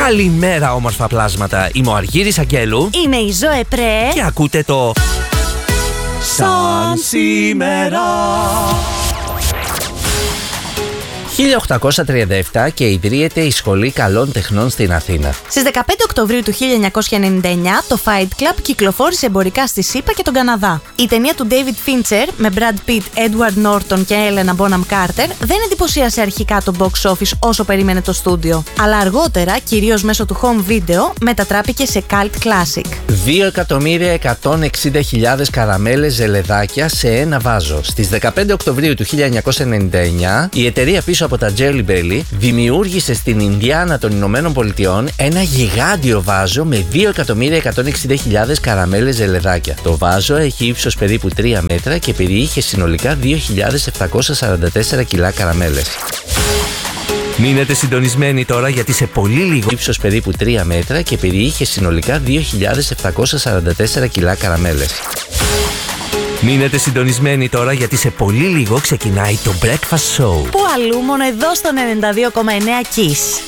Καλημέρα όμορφα πλάσματα. Είμαι ο Αργύρης Αγγέλου. Είμαι η Ζωέ Πρέ. Και ακούτε το Σαν σήμερα. 1837 και ιδρύεται η Σχολή Καλών Τεχνών στην Αθήνα. Στις 15 Οκτωβρίου του 1999 το Fight Club κυκλοφόρησε εμπορικά στη ΣΥΠΑ και τον Καναδά. Η ταινία του David Fincher με Brad Pitt, Edward Norton και Helena Bonham Carter δεν εντυπωσίασε αρχικά το box office όσο περίμενε το στούντιο, αλλά αργότερα, κυρίως μέσω του home video, μετατράπηκε σε cult classic. 2.160.000 καραμέλες ζελεδάκια σε ένα βάζο. Στις 15 Οκτωβρίου του 1999 η εταιρεία πίσω από τα Jelly Belly δημιούργησε στην Ινδιάνα των Ηνωμένων Πολιτειών ένα γιγάντιο βάζο με 2.160.000 καραμέλες ζελεδάκια. Το βάζο έχει ύψος περίπου 3 μέτρα και περιείχε συνολικά 2.744 κιλά καραμέλες. Μείνετε συντονισμένοι τώρα γιατί σε πολύ λίγο, ύψος περίπου 3 μέτρα και περιείχε συνολικά 2.744 κιλά καραμέλες. Μείνετε συντονισμένοι τώρα γιατί σε πολύ λίγο ξεκινάει το Breakfast Show. Που αλλού μόνο εδώ στον 92,9 Kiss.